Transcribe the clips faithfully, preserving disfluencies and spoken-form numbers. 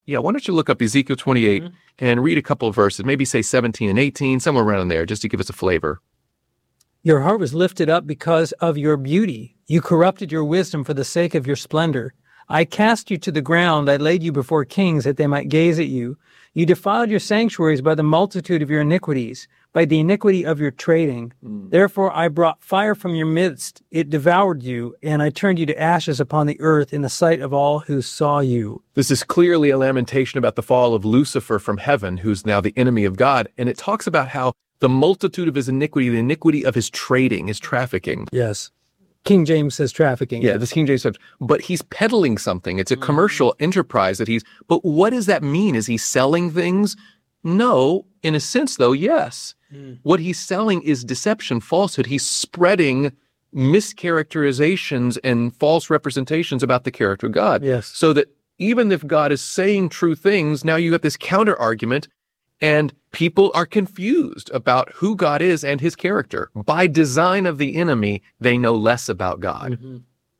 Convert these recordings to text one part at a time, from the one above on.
Yeah, why don't you look up Ezekiel twenty-eight Mm-hmm. and read a couple of verses, maybe say seventeen and eighteen, somewhere around there, just to give us a flavor. Your heart was lifted up because of your beauty. You corrupted your wisdom for the sake of your splendor. I cast you to the ground. I laid you before kings that they might gaze at you. You defiled your sanctuaries by the multitude of your iniquities, by the iniquity of your trading. Mm. Therefore I brought fire from your midst. It devoured you, and I turned you to ashes upon the earth in the sight of all who saw you. This is clearly a lamentation about the fall of Lucifer from heaven, who's now the enemy of God. And it talks about how the multitude of his iniquity, the iniquity of his trading, his trafficking. Yes. King James says trafficking. Yeah, this King James says, but he's peddling something. It's a commercial enterprise that he's, but what does that mean? Is he selling things? No, in a sense though, yes. Mm. What he's selling is deception, falsehood. He's spreading mischaracterizations and false representations about the character of God. Yes. So that even if God is saying true things, now you got this counter argument, and people are confused about who God is and his character. By design of the enemy, they know less about God. Mm-hmm.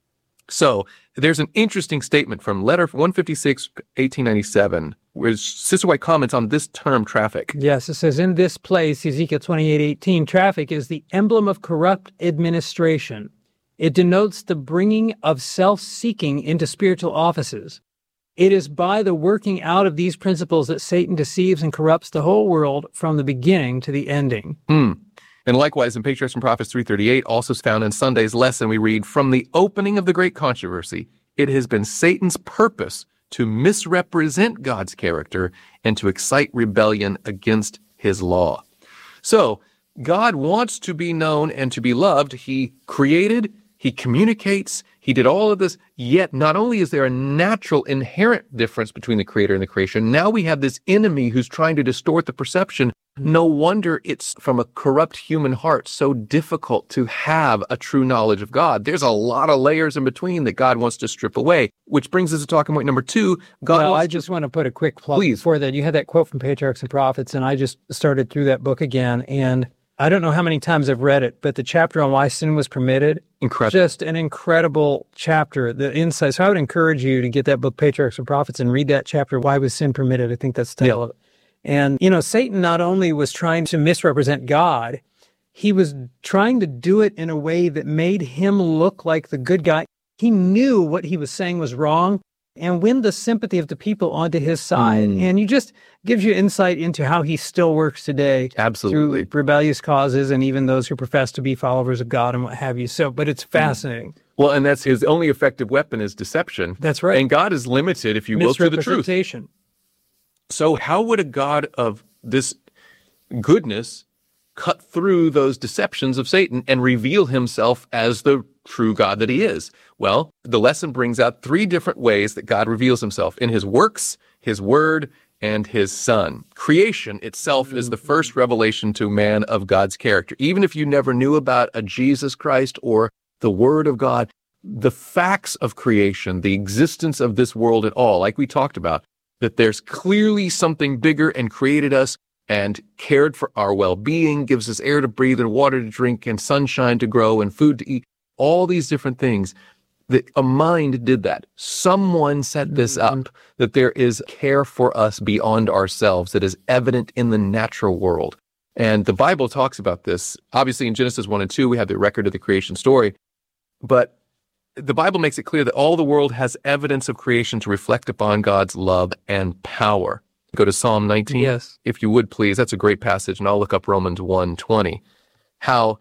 So there's an interesting statement from letter one fifty-six, eighteen ninety-seven, where Sister White comments on this term traffic. Yes, it says, in this place, Ezekiel twenty-eight eighteen, traffic is the emblem of corrupt administration. It denotes the bringing of self-seeking into spiritual offices. It is by the working out of these principles that Satan deceives and corrupts the whole world from the beginning to the ending. Mm. And likewise, in Patriarchs and Prophets three thirty-eight, also found in Sunday's lesson, we read, from the opening of the great controversy, it has been Satan's purpose to misrepresent God's character and to excite rebellion against his law. So, God wants to be known and to be loved. He created, he communicates, he did all of this, yet not only is there a natural inherent difference between the creator and the creation, now we have this enemy who's trying to distort the perception. No wonder it's from a corrupt human heart so difficult to have a true knowledge of God. There's a lot of layers in between that God wants to strip away, which brings us to talking point number two. God well, wants I just to... want to put a quick plug Please. before that. You had that quote from Patriarchs and Prophets, and I just started through that book again, and I don't know how many times I've read it, but the chapter on why sin was permitted, incredible. Just an incredible chapter, the insight. So I would encourage you to get that book, Patriarchs and Prophets, and read that chapter, Why Was Sin Permitted? I think that's the title yeah. of it. And, you know, Satan not only was trying to misrepresent God, he was trying to do it in a way that made him look like the good guy. He knew what he was saying was wrong and win the sympathy of the people onto his side. Mm. And you just gives you insight into how he still works today. Absolutely. Through rebellious causes and even those who profess to be followers of God and what have you. So, but it's fascinating. Well, and that's his only effective weapon is deception. That's right. And God is limited, if you will, to the truth. Misrepresentation. So how would a God of this goodness cut through those deceptions of Satan and reveal himself as the true God that he is? Well, the lesson brings out three different ways that God reveals himself: in his works, his word, and his son. Creation itself mm-hmm. is the first revelation to man of God's character. Even if you never knew about a Jesus Christ or the word of God, the facts of creation, the existence of this world at all, like we talked about, that there's clearly something bigger and created us and cared for our well-being, gives us air to breathe and water to drink and sunshine to grow and food to eat, all these different things. That a mind did that. Someone set this up, that there is care for us beyond ourselves that is evident in the natural world. And the Bible talks about this. Obviously in Genesis one and two, we have the record of the creation story, but the Bible makes it clear that all the world has evidence of creation to reflect upon God's love and power. Go to Psalm nineteen, yes. if you would, please. That's a great passage, and I'll look up Romans one twenty. How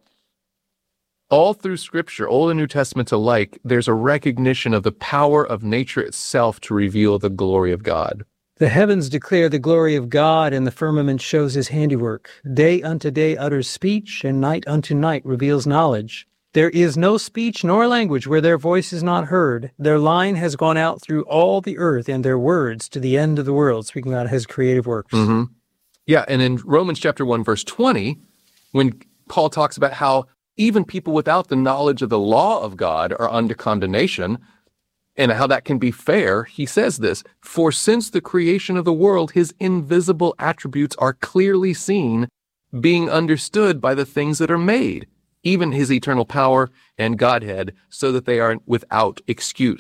all through Scripture, Old and New Testaments alike, there's a recognition of the power of nature itself to reveal the glory of God. The heavens declare the glory of God, and the firmament shows his handiwork. Day unto day utters speech, and night unto night reveals knowledge. There is no speech nor language where their voice is not heard. Their line has gone out through all the earth, and their words to the end of the world, speaking about his creative works. Mm-hmm. Yeah, and in Romans chapter one, verse twenty, when Paul talks about how even people without the knowledge of the law of God are under condemnation, and how that can be fair, he says this, for since the creation of the world, his invisible attributes are clearly seen, being understood by the things that are made, even his eternal power and Godhead, so that they are without excuse.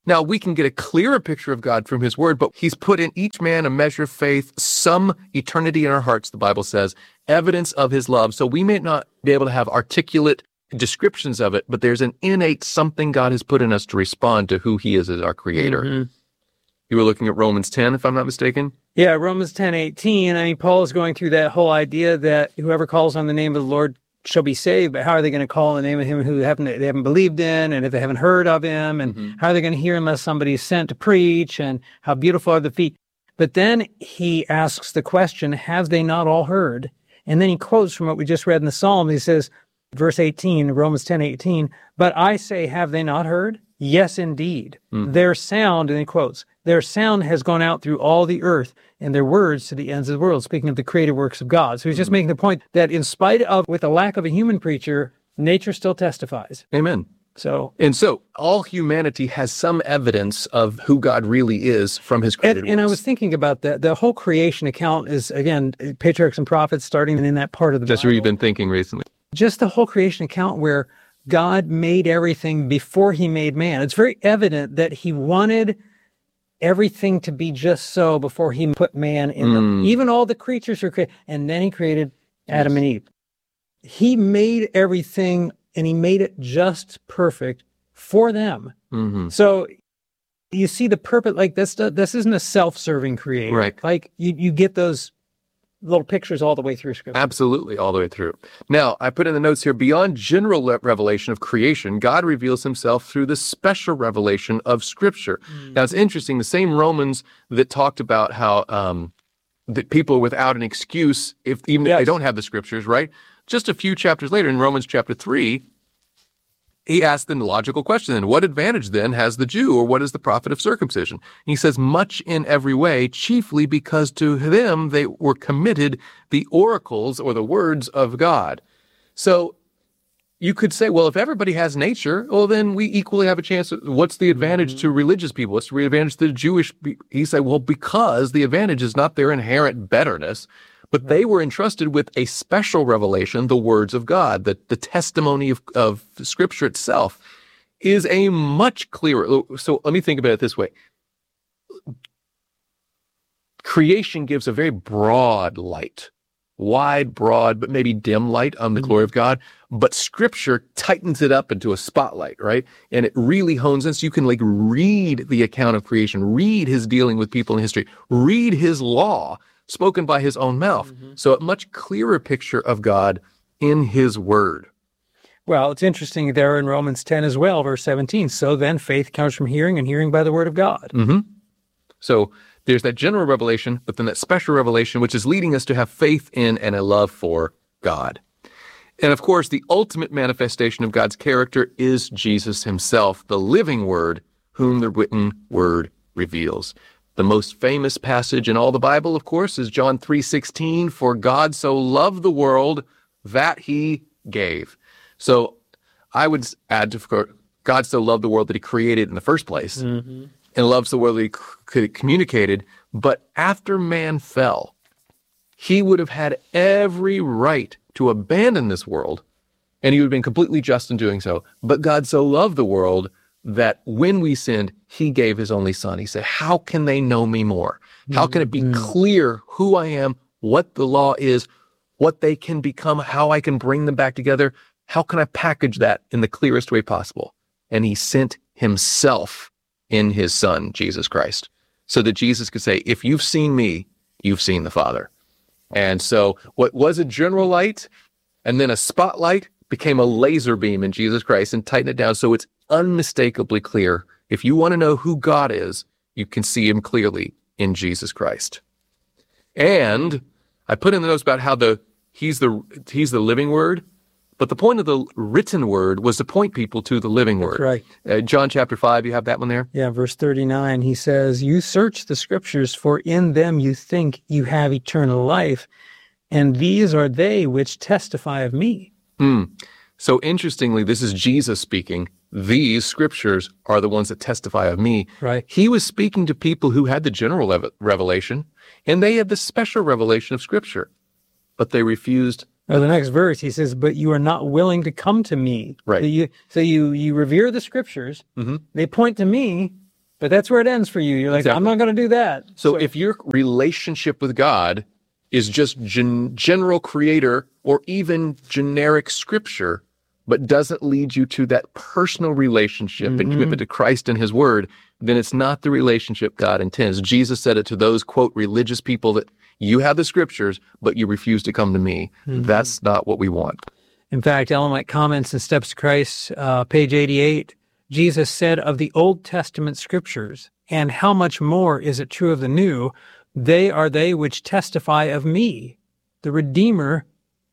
Now, we can get a clearer picture of God from his word, but he's put in each man a measure of faith, some eternity in our hearts, the Bible says, evidence of his love. So we may not be able to have articulate descriptions of it, but there's an innate something God has put in us to respond to who he is as our creator. Mm-hmm. You were looking at Romans ten, if I'm not mistaken? Yeah, Romans ten eighteen. I mean, Paul is going through that whole idea that whoever calls on the name of the Lord shall be saved, but how are they going to call on the name of him who haven't, they haven't believed in, and if they haven't heard of him, and mm-hmm. how are they going to hear unless somebody is sent to preach, and how beautiful are the feet? But then he asks the question, have they not all heard? And then he quotes from what we just read in the Psalm. He says, verse eighteen, Romans ten eighteen, but I say, have they not heard? Yes, indeed. Mm-hmm. Their sound, and he quotes, their sound has gone out through all the earth, and their words to the ends of the world, speaking of the creative works of God. So he's just making the point that in spite of, with the lack of a human preacher, nature still testifies. Amen. So, and so all humanity has some evidence of who God really is from his creative and, and I was thinking about that. The whole creation account is, again, patriarchs and prophets starting in that part of the That's Bible. where you've been thinking recently. Just the whole creation account where God made everything before he made man. It's very evident that he wanted everything to be just so before he put man in mm. them. Even all the creatures were created, and then he created Adam yes. and Eve. He made everything, and he made it just perfect for them. Mm-hmm. So you see the purpose, like this, this isn't a self-serving creator. Right. Like you, you get those little pictures all the way through Scripture. Absolutely, all the way through. Now, I put in the notes here, beyond general revelation of creation, God reveals himself through the special revelation of Scripture. Mm. Now, it's interesting, the same Romans that talked about how um, that people are without an excuse, if even yes. if they don't have the Scriptures, right? Just a few chapters later, in Romans chapter three, he asked the logical question, then, what advantage then has the Jew, or what is the profit of circumcision? And he says, much in every way, chiefly because to them they were committed the oracles or the words of God. So you could say, well, if everybody has nature, well, then we equally have a chance. What's the advantage mm-hmm. to religious people? What's the advantage to the Jewish people? He said, well, because the advantage is not their inherent betterness, but they were entrusted with a special revelation, the words of God, that the testimony of, of Scripture itself is a much clearer. So let me think about it this way. Creation gives a very broad light, wide, broad, but maybe dim light on the mm-hmm. glory of God. But Scripture tightens it up into a spotlight, right? And it really hones in. So you can like read the account of creation, read his dealing with people in history, read his law, spoken by his own mouth. Mm-hmm. So a much clearer picture of God in his word. Well, it's interesting there in Romans ten as well, verse seventeen. So then faith comes from hearing, and hearing by the word of God. Mm-hmm. So there's that general revelation, but then that special revelation, which is leading us to have faith in and a love for God. And of course, the ultimate manifestation of God's character is Jesus himself, the living word, whom the written word reveals. The most famous passage in all the Bible, of course, is John three sixteen, for God so loved the world that he gave. So I would add to God so loved the world that he created in the first place, mm-hmm. and loves the world that he communicated. But after man fell, he would have had every right to abandon this world, and he would have been completely just in doing so. But God so loved the world that when we sinned, he gave his only son. He said, how can they know me more? How can it be mm-hmm. clear who I am, what the law is, what they can become, how I can bring them back together? How can I package that in the clearest way possible? And he sent himself in his son, Jesus Christ, so that Jesus could say, if you've seen me, you've seen the Father. And so what was a general light and then a spotlight became a laser beam in Jesus Christ and tightened it down so it's unmistakably clear. If you want to know who God is, you can see him clearly in Jesus Christ. And I put in the notes about how the he's the he's the living word, but the point of the written word was to point people to the living word. That's right. Uh, John chapter five, you have that one there? Yeah, verse thirty-nine, he says, you search the scriptures, for in them you think you have eternal life, and these are they which testify of me. Hmm. So interestingly, this is Jesus speaking. These scriptures are the ones that testify of me. Right. He was speaking to people who had the general rev- revelation, and they had the special revelation of Scripture, but they refused. Or the next verse, he says, but you are not willing to come to me. Right. So you, so you, you revere the Scriptures. Mm-hmm. They point to me, But that's where it ends for you. You're like, Exactly. I'm not going to do that. So if your relationship with God is just gen- general creator or even generic scripture, but doesn't lead you to that personal relationship Mm-hmm. and commitment to Christ and his word, then it's not the relationship God intends. Jesus said it to those, quote, religious people that you have the scriptures, but you refuse to come to me. Mm-hmm. That's not what we want. In fact, Ellen White comments in Steps to Christ, uh, page eighty-eight, Jesus said of the Old Testament scriptures, and how much more is it true of the New, they are they which testify of me, the Redeemer,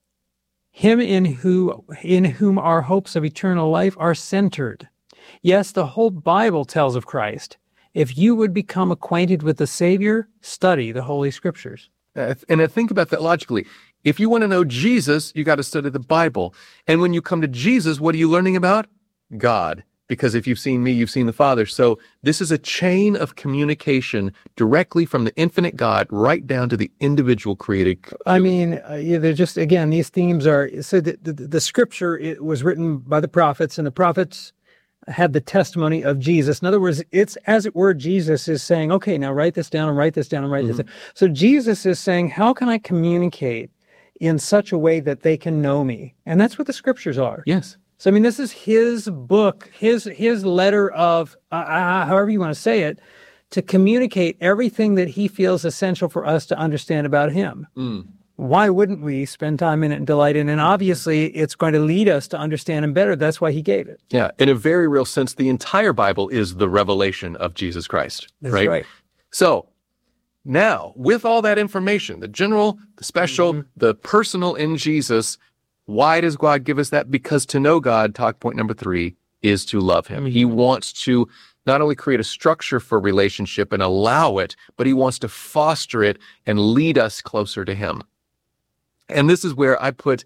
him in who in whom our hopes of eternal life are centered. Yes, the whole Bible tells of Christ. If you would become acquainted with the Savior, study the Holy Scriptures. Uh, And I think about that logically. If you want to know Jesus, you got to study the Bible. And when you come to Jesus, what are you learning about? God. Because if you've seen me, you've seen the Father. So this is a chain of communication directly from the infinite God right down to the individual created. I mean, uh, yeah, they're just, again, these themes are, so the, the, the scripture, it was written by the prophets, and the prophets had the testimony of Jesus. In other words, it's as it were, Jesus is saying, okay, now write this down and write this down and write Mm-hmm. this down. So Jesus is saying, how can I communicate in such a way that they can know me? And that's what the scriptures are. Yes. So, I mean, this is his book, his his letter of, uh, uh, however you want to say it, to communicate everything that he feels essential for us to understand about him. Mm. Why wouldn't we spend time in it and delight in it? And obviously, it's going to lead us to understand him better. That's why he gave it. Yeah. In a very real sense, the entire Bible is the revelation of Jesus Christ. That's right. So now, with all that information, the general, the special, Mm-hmm. the personal in Jesus, why does God give us that? Because to know God, talk point number three, is to love him. Mm-hmm. He wants to not only create a structure for relationship and allow it, but he wants to foster it and lead us closer to him. And this is where I put,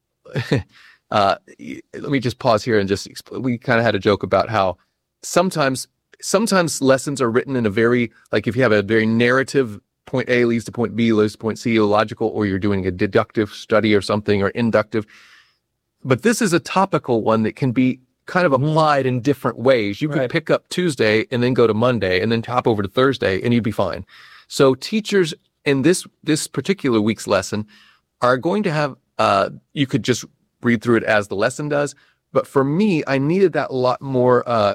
uh, let me just pause here and just, explain. We kind of had a joke about how sometimes, sometimes lessons are written in a very, like if you have a very narrative, point A leads to point B, leads to point C, logical, or you're doing a deductive study or something, or inductive. But this is a topical one that can be kind of applied in different ways. You could Right. pick up Tuesday and then go to Monday and then hop over to Thursday and you'd be fine. So teachers in this, this particular week's lesson are going to have, uh, you could just read through it as the lesson does. But for me, I needed that a lot more, uh,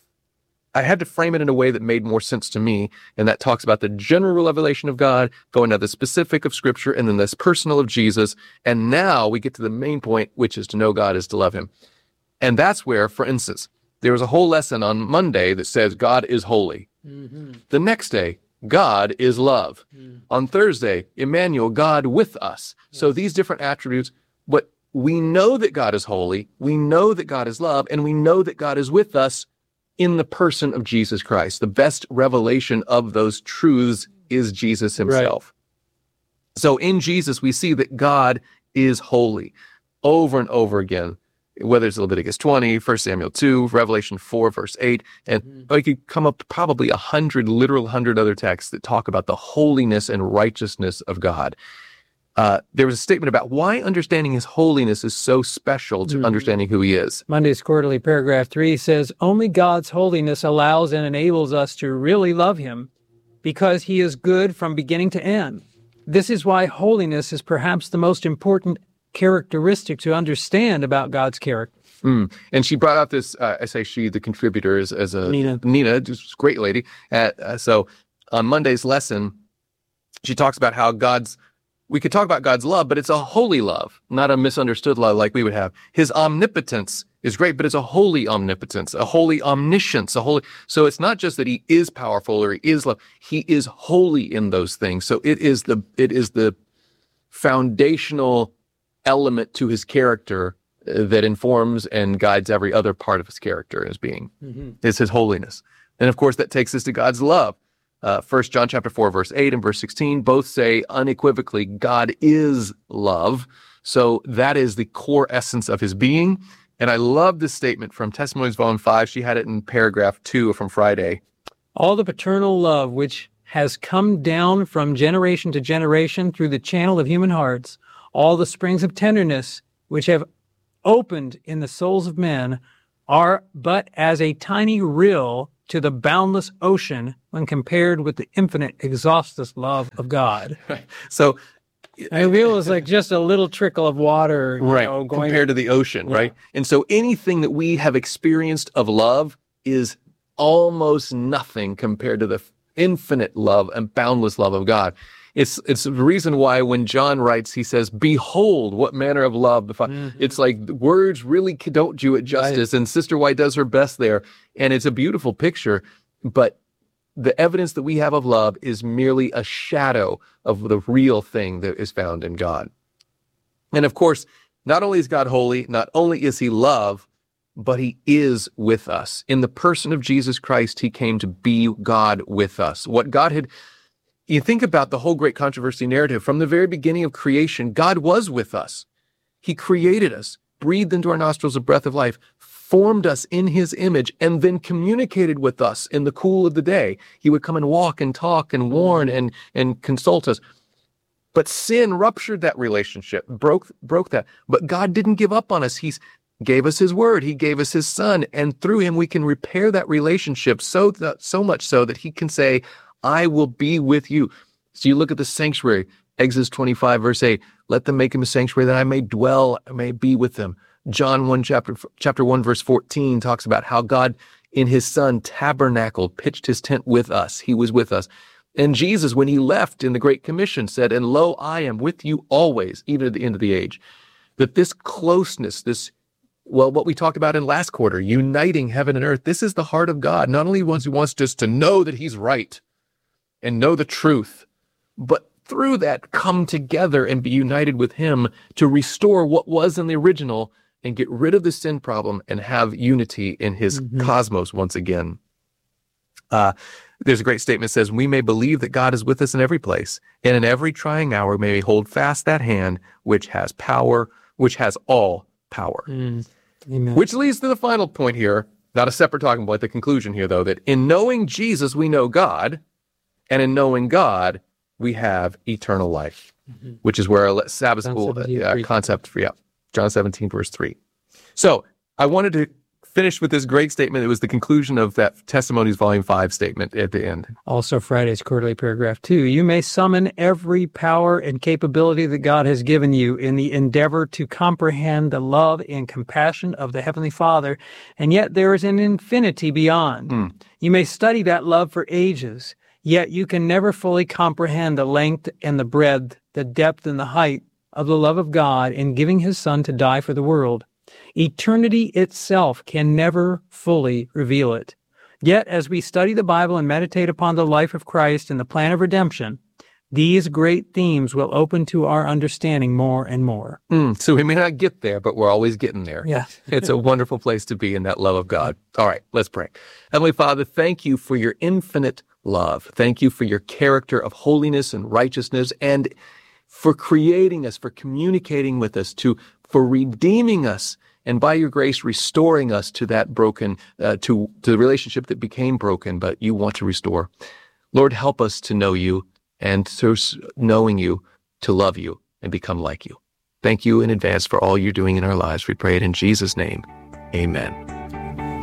I had to frame it in a way that made more sense to me. And that talks about the general revelation of God, going to the specific of scripture, and then this personal of Jesus. And now we get to the main point, which is to know God is to love him. And that's where, for instance, there was a whole lesson on Monday that says God is holy. Mm-hmm. The next day, God is love. Mm. On Thursday, Emmanuel, God with us. So these different attributes, but we know that God is holy, we know that God is love, and we know that God is with us in the person of Jesus Christ. The best revelation of those truths is Jesus himself. Right. So in Jesus, we see that God is holy over and over again, whether it's Leviticus twenty, First Samuel two, Revelation four, verse eight, and mm-hmm. we could come up probably a hundred, literal hundred other texts that talk about the holiness and righteousness of God. Uh, there was a statement about why understanding his holiness is so special to mm-hmm. understanding who he is. Monday's Quarterly, paragraph three says, only God's holiness allows and enables us to really love him because he is good from beginning to end. This is why holiness is perhaps the most important characteristic to understand about God's character. Mm. And she brought out this, uh, I say she, the contributor is as a Nina, Nina, just a great lady. At, uh, so on Monday's lesson, she talks about how God's, we could talk about God's love, but it's a holy love, not a misunderstood love like we would have. His omnipotence is great, but it's a holy omnipotence, a holy omniscience, a holy. So it's not just that he is powerful or he is love. He is holy in those things. So it is the, it is the foundational element to his character that informs and guides every other part of his character as being. Mm-hmm. It's his holiness. And of course, that takes us to God's love. Uh, First John chapter four, verse eight and verse sixteen, both say unequivocally, God is love. So that is the core essence of his being. And I love this statement from Testimonies Volume five. She had it in paragraph two from Friday. All the paternal love which has come down from generation to generation through the channel of human hearts, all the springs of tenderness which have opened in the souls of men, are but as a tiny rill to the boundless ocean when compared with the infinite, exhaustless love of God. Right. So, I feel it's like just a little trickle of water, you right, know, going compared to the ocean, Yeah. right? And so anything that we have experienced of love is almost nothing compared to the infinite love and boundless love of God. It's it's the reason why when John writes, he says, "Behold, what manner of love the Father." Mhm. It's like words really don't do it justice, and Sister White does her best there, and it's a beautiful picture. But the evidence that we have of love is merely a shadow of the real thing that is found in God. And of course, not only is God holy, not only is he love, but he is with us. In the person of Jesus Christ, he came to be God with us. What God had, you think about the whole great controversy narrative, from the very beginning of creation, God was with us. He created us, breathed into our nostrils a breath of life, formed us in his image, and then communicated with us in the cool of the day. He would come and walk and talk and warn and, and consult us. But sin ruptured that relationship, broke, broke that. But God didn't give up on us. He's gave us his word. He gave us his son. And through him, we can repair that relationship so that, so much so that he can say, I will be with you. So you look at the sanctuary, Exodus twenty-five, verse eight, let them make him a sanctuary that I may dwell, I may be with them. John one, chapter, chapter one, verse fourteen talks about how God in his son tabernacled, pitched his tent with us. He was with us. And Jesus, when he left in the Great Commission, said, and lo, I am with you always, even at the end of the age. That this closeness, this, well, what we talked about in last quarter, uniting heaven and earth, this is the heart of God. Not only wants he wants us to know that he's right and know the truth, but through that come together and be united with him to restore what was in the original and get rid of the sin problem and have unity in his mm-hmm. cosmos once again. Uh, there's a great statement that says, we may believe that God is with us in every place, and in every trying hour may we hold fast that hand which has power, which has all power. Mm. Amen. Which leads to the final point here, not a separate talking point, the conclusion here, though, that in knowing Jesus, we know God, and in knowing God, we have eternal life, mm-hmm. which is where our Sabbath school uh, concept for, yeah, John seventeen, verse three. So I wanted to finish with this great statement. It was the conclusion of that Testimonies Volume five statement at the end. Also Friday's quarterly paragraph two. You may summon every power and capability that God has given you in the endeavor to comprehend the love and compassion of the Heavenly Father, and yet there is an infinity beyond. Mm. You may study that love for ages, yet you can never fully comprehend the length and the breadth, the depth and the height of the love of God in giving his Son to die for the world. Eternity itself can never fully reveal it. Yet, as we study the Bible and meditate upon the life of Christ and the plan of redemption, these great themes will open to our understanding more and more. Mm, so we may not get there, but we're always getting there. Yeah. It's a wonderful place to be in that love of God. All right, let's pray. Heavenly Father, thank you for your infinite love. Thank you for your character of holiness and righteousness, and for creating us, for communicating with us, to for redeeming us, and by your grace restoring us to that broken, uh, to, to the relationship that became broken, but you want to restore. Lord, help us to know you, and through knowing you, to love you and become like you. Thank you in advance for all you're doing in our lives. We pray it in Jesus' name. Amen.